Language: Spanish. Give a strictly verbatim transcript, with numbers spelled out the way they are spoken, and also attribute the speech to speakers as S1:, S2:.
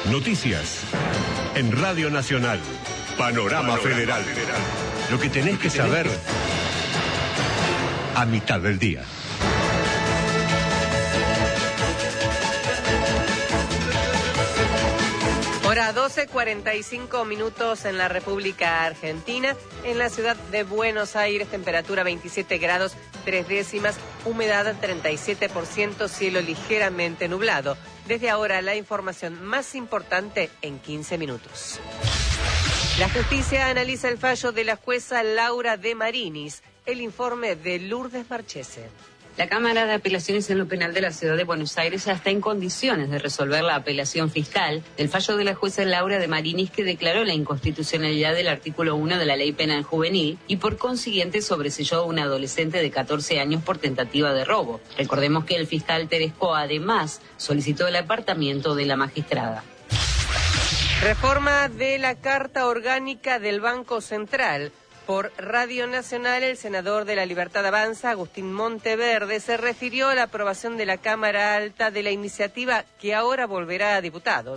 S1: Noticias en Radio Nacional. Panorama, Panorama Federal. Federal. Lo que tenés que saber a mitad del día.
S2: Hora doce, cuarenta y cinco minutos en la República Argentina. En la ciudad de Buenos Aires, temperatura veintisiete grados, tres décimas, humedad treinta y siete por ciento, cielo ligeramente nublado. Desde ahora, la información más importante en quince minutos. La justicia analiza el fallo de la jueza Laura de Marinis. El informe de Lourdes Marchese.
S3: La Cámara de Apelaciones en lo Penal de la Ciudad de Buenos Aires ya está en condiciones de resolver la apelación fiscal del fallo de la jueza Laura de Marinis, que declaró la inconstitucionalidad del artículo uno de la Ley Penal Juvenil y por consiguiente sobreseyó a un adolescente de catorce años por tentativa de robo. Recordemos que el fiscal Teresco además solicitó el apartamiento de la magistrada.
S2: Reforma de la Carta Orgánica del Banco Central. Por Radio Nacional, el senador de La Libertad Avanza, Agustín Monteverde, se refirió a la aprobación de la Cámara Alta de la iniciativa que ahora volverá a diputados.